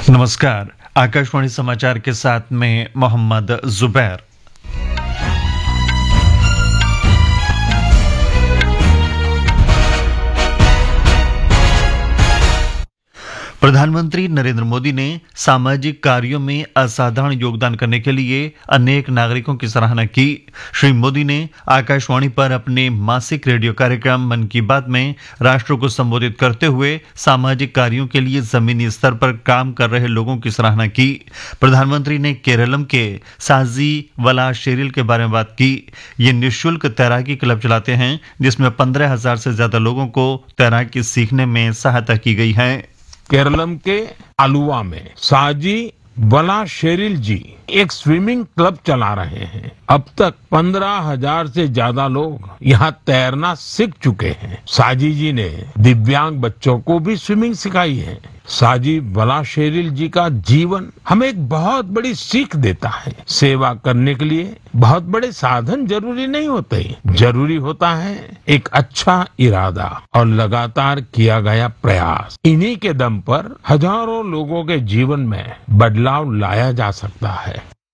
नमस्कार। आकाशवाणी समाचार के साथ में मोहम्मद जुबैर। प्रधानमंत्री नरेंद्र मोदी ने सामाजिक कार्यों में असाधारण योगदान करने के लिए अनेक नागरिकों की सराहना की। श्री मोदी ने आकाशवाणी पर अपने मासिक रेडियो कार्यक्रम मन की बात में राष्ट्र को संबोधित करते हुए सामाजिक कार्यों के लिए जमीनी स्तर पर काम कर रहे लोगों की सराहना की। प्रधानमंत्री ने केरलम के साजी वला शेरिल के बारे में बात की। ये निःशुल्क तैराकी क्लब चलाते हैं जिसमें 15,000 से ज्यादा लोगों को तैराकी सीखने में सहायता की गई है। केरलम के आलुवा में साजी वला शेरिल जी एक स्विमिंग क्लब चला रहे हैं। अब तक 15,000 से ज्यादा लोग यहाँ तैरना सीख चुके हैं। साजी जी ने दिव्यांग बच्चों को भी स्विमिंग सिखाई है। साजी वला शेरिल जी का जीवन हमें एक बहुत बड़ी सीख देता है। सेवा करने के लिए बहुत बड़े साधन जरूरी नहीं होते, जरूरी होता है एक अच्छा इरादा और लगातार किया गया प्रयास। इन्हीं के दम पर हजारों लोगों के जीवन में बदलाव लाया जा सकता है।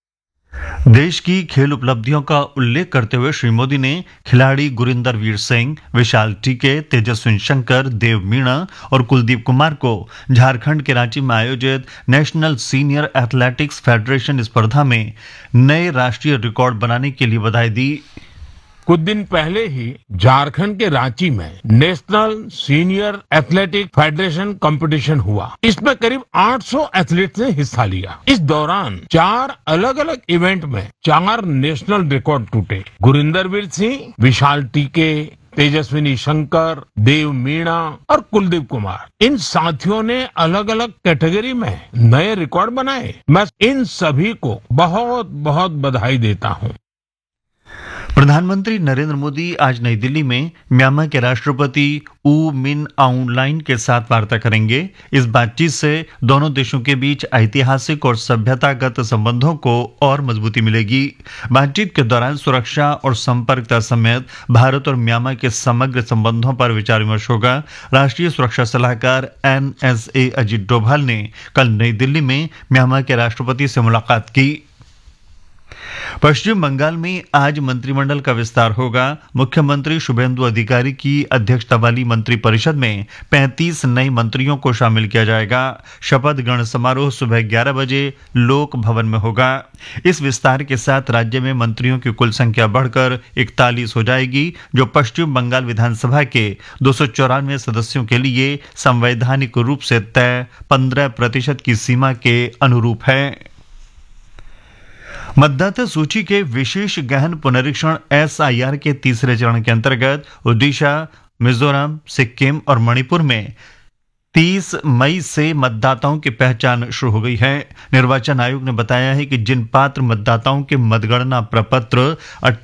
देश की खेल उपलब्धियों का उल्लेख करते हुए श्री मोदी ने खिलाड़ी गुरिंदर वीर सिंह, विशाल टीके, तेजस्विन शंकर, देव मीणा और कुलदीप कुमार को झारखंड के रांची में आयोजित नेशनल सीनियर एथलेटिक्स फेडरेशन स्पर्धा में नए राष्ट्रीय रिकॉर्ड बनाने के लिए बधाई दी। कुछ दिन पहले ही झारखंड के रांची में national senior athletic federation competition हुआ। इसमें करीब 800 एथलीट्स ने हिस्सा लिया। इस दौरान 4 अलग अलग इवेंट में 4 नेशनल रिकॉर्ड टूटे। गुरिंदर वीर सिंह, विशाल टीके, तेजस्विनी शंकर, देव मीणा और कुलदीप कुमार, इन साथियों ने अलग अलग कैटेगरी में नए रिकॉर्ड बनाए। मैं इन सभी को बहुत बहुत बधाई देता हूँ। प्रधानमंत्री नरेंद्र मोदी आज नई दिल्ली में म्यांमार के राष्ट्रपति ऊ मिन आउंग लाइन के साथ वार्ता करेंगे। इस बातचीत से दोनों देशों के बीच ऐतिहासिक और सभ्यतागत संबंधों को और मजबूती मिलेगी। बातचीत के दौरान सुरक्षा और संपर्कता समेत भारत और म्यांमार के समग्र संबंधों पर विचार विमर्श होगा। राष्ट्रीय सुरक्षा सलाहकार NSA अजीत डोभाल ने कल नई दिल्ली में म्यांमार के राष्ट्रपति से मुलाकात की। पश्चिम बंगाल में आज मंत्रिमंडल का विस्तार होगा। मुख्यमंत्री शुभेंदु अधिकारी की अध्यक्षता वाली मंत्रिपरिषद में 35 नए मंत्रियों को शामिल किया जाएगा। शपथ ग्रहण समारोह सुबह 11 बजे लोक भवन में होगा। इस विस्तार के साथ राज्य में मंत्रियों की कुल संख्या बढ़कर 41 हो जाएगी, जो पश्चिम बंगाल विधानसभा के 294 सदस्यों के लिए संवैधानिक रूप से तय 15% की सीमा के अनुरूप है। मतदाता सूची के विशेष गहन पुनरीक्षण SIR के तीसरे चरण के अंतर्गत ओडिशा, मिजोरम, सिक्किम और मणिपुर में 30 मई से मतदाताओं की पहचान शुरू हो गई है। निर्वाचन आयोग ने बताया है कि जिन पात्र मतदाताओं के मतगणना प्रपत्र